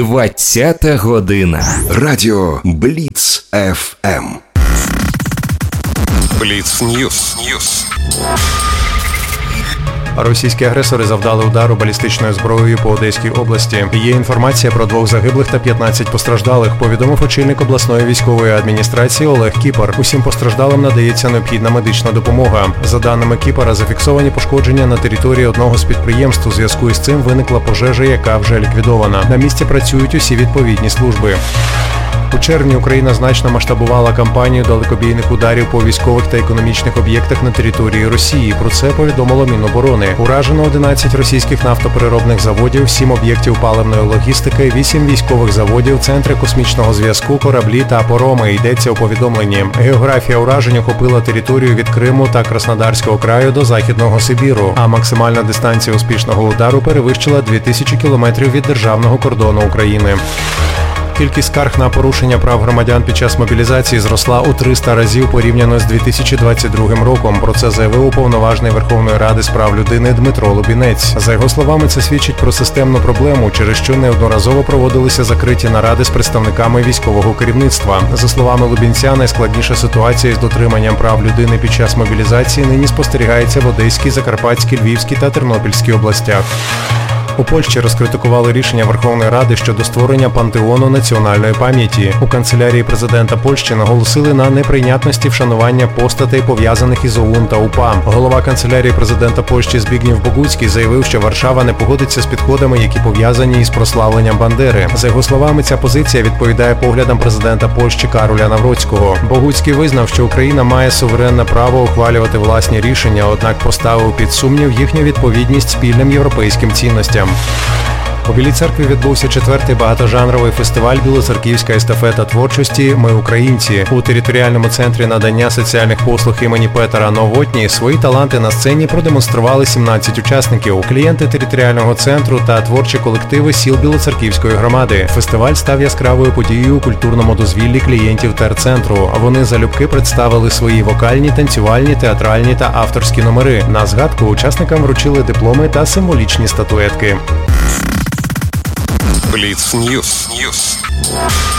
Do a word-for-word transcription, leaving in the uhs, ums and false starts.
двадцята година. Радіо Бліц еф ем. Бліц Ньюс. Ньюс. Російські агресори завдали удару балістичною зброєю по Одеській області. Є інформація про двох загиблих та п'ятнадцять постраждалих, повідомив очільник обласної військової адміністрації Олег Кіпар. Усім постраждалим надається необхідна медична допомога. За даними Кіпара, зафіксовані пошкодження на території одного з підприємств. У зв'язку із цим виникла пожежа, яка вже ліквідована. На місці працюють усі відповідні служби. У червні Україна значно масштабувала кампанію далекобійних ударів по військових та економічних об'єктах на території Росії. Про це повідомило Міноборони. Уражено одинадцять російських нафтопереробних заводів, сім об'єктів паливної логістики, вісім військових заводів, центри космічного зв'язку, кораблі та пароми. Йдеться у повідомленні. Географія уражень охопила територію від Криму та Краснодарського краю до Західного Сибіру, а максимальна дистанція успішного удару перевищила дві тисячі кілометрів від державного кордону України. Кількість скарг на порушення прав громадян під час мобілізації зросла у триста разів порівняно з дві тисячі двадцять другим роком. Про це заявив уповноважений Верховної Ради з прав людини Дмитро Лубінець. За його словами, це свідчить про системну проблему, через що неодноразово проводилися закриті наради з представниками військового керівництва. За словами Лубінця, найскладніша ситуація з дотриманням прав людини під час мобілізації нині спостерігається в Одеській, Закарпатській, Львівській та Тернопільській областях. У Польщі розкритикували рішення Верховної Ради щодо створення пантеону національної пам'яті. У канцелярії президента Польщі наголосили на неприйнятності вшанування постатей, пов'язаних із ОУН та УПА. Голова канцелярії президента Польщі Збігнєв Богуцький заявив, що Варшава не погодиться з підходами, які пов'язані із прославленням Бандери. За його словами, ця позиція відповідає поглядам президента Польщі Кароля Навроцького. Богуцький визнав, що Україна має суверенне право ухвалювати власні рішення, однак поставив під сумнів їхню відповідність спільним європейським цінностям. У Білій Церкві відбувся четвертий багатожанровий фестиваль «Білоцерківська естафета творчості. Ми українці». У територіальному центрі надання соціальних послуг імені Петера Новотні свої таланти на сцені продемонстрували сімнадцять учасників, клієнти територіального центру та творчі колективи сіл Білоцерківської громади. Фестиваль став яскравою подією у культурному дозвіллі клієнтів терцентру. Вони залюбки представили свої вокальні, танцювальні, театральні та авторські номери. На згадку учасникам вручили дипломи та символічні статуетки. Бліц Ньюс. Ньюс.